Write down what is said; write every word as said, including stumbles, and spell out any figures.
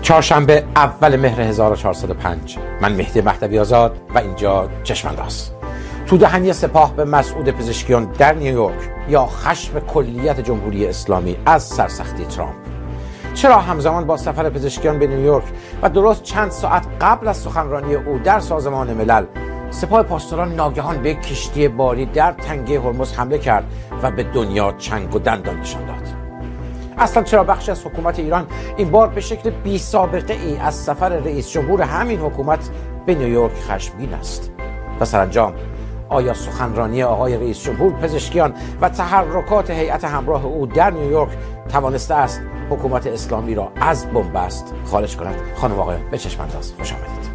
چهارشنبه اول مهر هزار و چهارصد و پنج. من مهدی مهدوی آزاد و اینجا چشم‌انداز. تو دهنی سپاه به مسعود پزشکیان در نیویورک یا خشم کلیت جمهوری اسلامی از سرسختی ترامپ. چرا همزمان با سفر پزشکیان به نیویورک و درست چند ساعت قبل از سخنرانی او در سازمان ملل، سپاه پاسداران ناگهان به کشتی باری در تنگه هرمز حمله کرد و به دنیا چنگ و دندان نشان داد؟ اصلا چرا بخشی از حکومت ایران این بار به شکل بی سابقه ای از سفر رئیس جمهور همین حکومت به نیویورک خشمگین است؟ و سرانجام آیا سخنرانی آقای رئیس جمهور پزشکیان و تحرکات هیئت همراه او در نیویورک توانسته است حکومت اسلامی را از بن‌بست خارج کند؟ خانم و آقایان، به چشم‌انداز خوش آمدید.